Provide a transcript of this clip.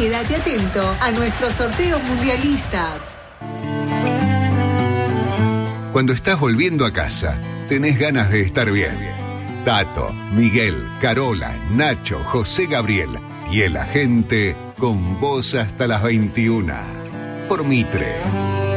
quédate atento a nuestros sorteos mundialistas. Cuando estás volviendo a casa, tenés ganas de estar bien. Tato, Miguel, Carola, Nacho, José Gabriel y el agente con vos hasta las 21. Por Mitre.